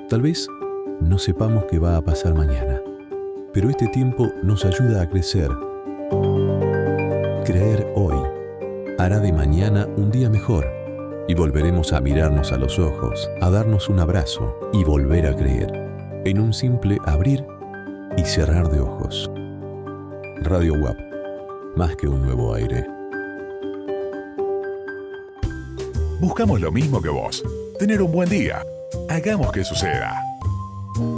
Tal vez no sepamos qué va a pasar mañana, pero este tiempo nos ayuda a crecer. Creer hoy hará de mañana un día mejor y volveremos a mirarnos a los ojos, a darnos un abrazo y volver a creer en un simple abrir y cerrar de ojos. Radio UAP, más que un nuevo aire. Buscamos lo mismo que vos. Tener un buen día. Hagamos que suceda.